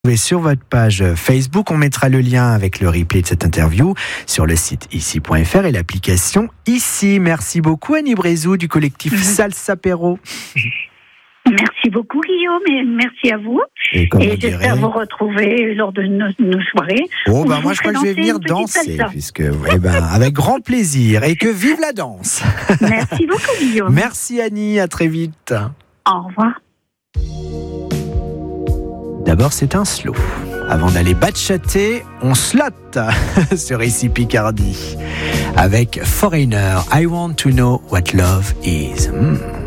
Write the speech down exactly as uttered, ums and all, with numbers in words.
Sur votre page Facebook, on mettra le lien avec le replay de cette interview sur le site ici point f r et l'application Ici. Merci beaucoup Annie Brézou du collectif mmh. Salsa Pero. Merci beaucoup Guillaume et merci à vous. Et, et j'espère vous retrouver lors de nos, nos soirées. Oh bah moi je crois que je vais venir danser puisque eh ben avec grand plaisir et que vive la danse. Merci beaucoup Guillaume. Merci Annie, à très vite. Au revoir. D'abord, c'est un slow. Avant d'aller bachater, on slotte sur Ici Picardie avec Foreigner. I want to know what love is. Mmh.